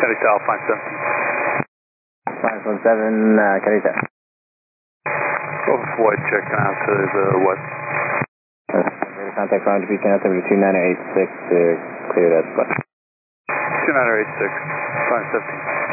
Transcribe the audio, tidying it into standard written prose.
Kennedy South, 517. 517, Kennedy South. Over Floyd, checking out to the west. Contact ground to be connected to 2986 to clear that spot. 2986, 517.